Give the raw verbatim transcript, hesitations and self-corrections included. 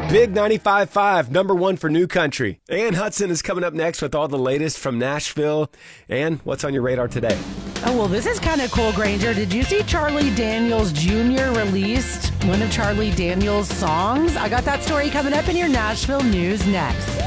Big ninety-five point five, number one for new country. Ann Hudson is coming up next with all the latest from Nashville. Ann, what's on your radar today? Oh, well, this is kind of cool, Granger. Did you see Charlie Daniels Junior released one of Charlie Daniels' songs? I got that story coming up in your Nashville news next.